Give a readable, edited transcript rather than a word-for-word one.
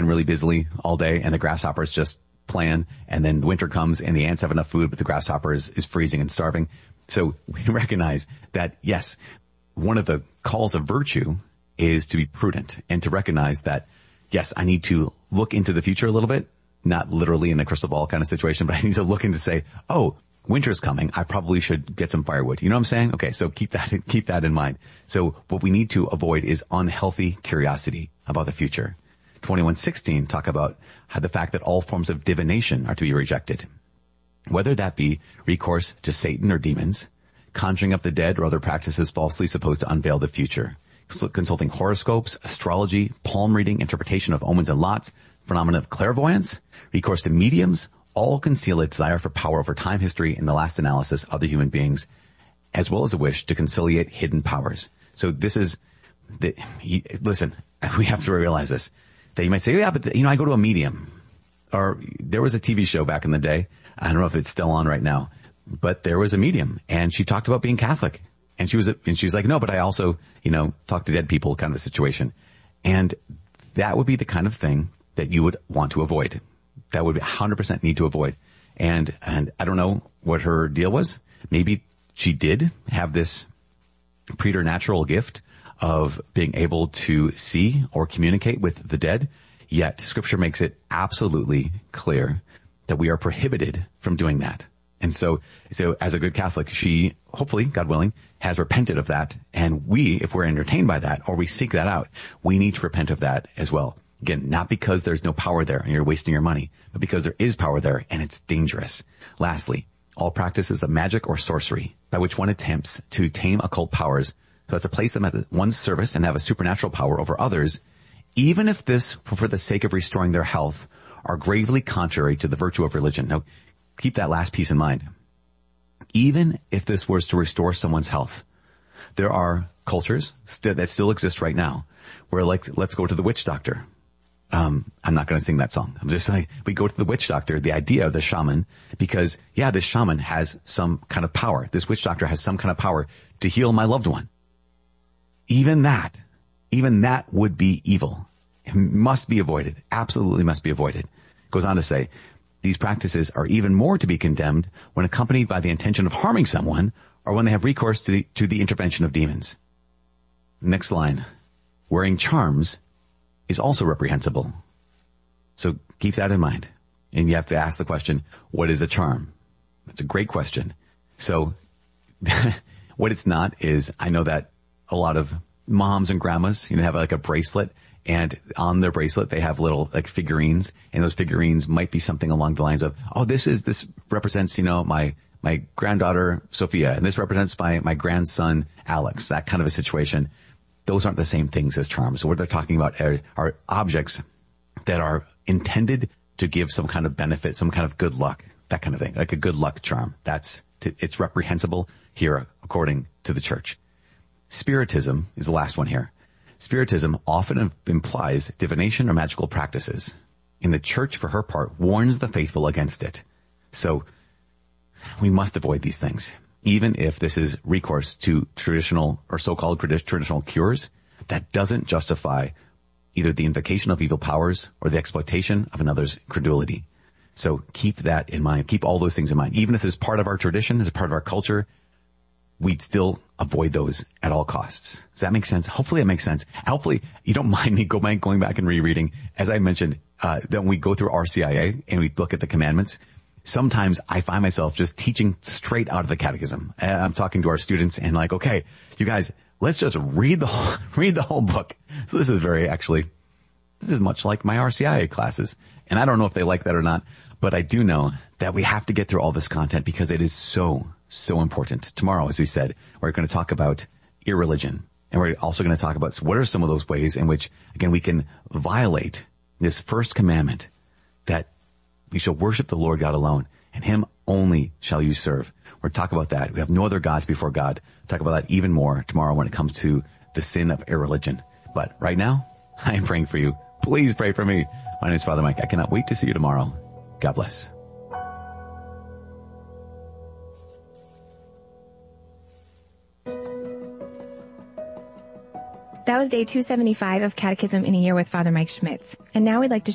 working really busily all day and the grasshopper's just playing, and then winter comes and the ants have enough food, but the grasshopper is freezing and starving. So we recognize that, yes, one of the calls of virtue is to be prudent and to recognize that, yes, I need to look into the future a little bit, not literally in a crystal ball kind of situation, but I need to look in to say, oh, winter's coming. I probably should get some firewood. You know what I'm saying? Okay. So keep that in mind. So what we need to avoid is unhealthy curiosity about the future. 21:16 talk about how the fact that all forms of divination are to be rejected, whether that be recourse to Satan or demons, conjuring up the dead or other practices falsely supposed to unveil the future, consulting horoscopes, astrology, palm reading, interpretation of omens and lots, phenomena of clairvoyance, recourse to mediums, all conceal a desire for power over time, history, and the last analysis of the human beings, as well as a wish to conciliate hidden powers. So this is listen, we have to realize this, that you might say, yeah, but I go to a medium. Or there was a TV show back in the day. I don't know if it's still on right now, but there was a medium and she talked about being Catholic. And she was like, no, but I also, talk to dead people kind of a situation. And that would be the kind of thing that you would want to avoid. That would 100% need to avoid. And I don't know what her deal was. Maybe she did have this preternatural gift of being able to see or communicate with the dead. Yet scripture makes it absolutely clear that we are prohibited from doing that. And so as a good Catholic, she hopefully, God willing, has repented of that. And we, if we're entertained by that or we seek that out, we need to repent of that as well. Again, not because there's no power there and you're wasting your money, but because there is power there and it's dangerous. Lastly, all practices of magic or sorcery by which one attempts to tame occult powers so as to place them at one's service and have a supernatural power over others, even if this, for the sake of restoring their health, are gravely contrary to the virtue of religion. Now, keep that last piece in mind. Even if this was to restore someone's health, there are cultures that still exist right now where, like, let's go to the witch doctor. I'm not going to sing that song. I'm just saying, we go to the witch doctor, the idea of the shaman, because, yeah, this shaman has some kind of power. This witch doctor has some kind of power to heal my loved one. Even that would be evil. It must be avoided. Absolutely must be avoided. It goes on to say, these practices are even more to be condemned when accompanied by the intention of harming someone or when they have recourse to the intervention of demons. Next line. Wearing charms is also reprehensible. So keep that in mind. And you have to ask the question, what is a charm? That's a great question. So what it's not is, I know that a lot of moms and grandmas, have like a bracelet, and on their bracelet they have little like figurines, and those figurines might be something along the lines of, oh, this represents, my granddaughter Sophia, and this represents my grandson Alex, that kind of a situation. Those aren't the same things as charms. What they're talking about are objects that are intended to give some kind of benefit, some kind of good luck, that kind of thing, like a good luck charm. It's reprehensible here according to the church. Spiritism is the last one here. Spiritism often implies divination or magical practices, and the church, for her part, warns the faithful against it. So we must avoid these things. Even if this is recourse to traditional or so-called traditional cures, that doesn't justify either the invocation of evil powers or the exploitation of another's credulity. So keep that in mind. Keep all those things in mind. Even if it's part of our tradition, as a part of our culture, we'd still avoid those at all costs. Does that make sense? Hopefully it makes sense. Hopefully you don't mind me going back and rereading. As I mentioned, that when we go through RCIA and we look at the commandments, sometimes I find myself just teaching straight out of the catechism. I'm talking to our students and like, okay, you guys, let's just read the whole book. So this is much like my RCIA classes. And I don't know if they like that or not, but I do know that we have to get through all this content because it is so important. Tomorrow, as we said, we're going to talk about irreligion. And we're also going to talk about what are some of those ways in which, again, we can violate this first commandment that we shall worship the Lord God alone, and him only shall you serve. We're going to talk about that. We have no other gods before God. We'll talk about that even more tomorrow when it comes to the sin of irreligion. But right now, I am praying for you. Please pray for me. My name is Father Mike. I cannot wait to see you tomorrow. God bless. That was day 275 of Catechism in a Year with Father Mike Schmitz. And now we'd like to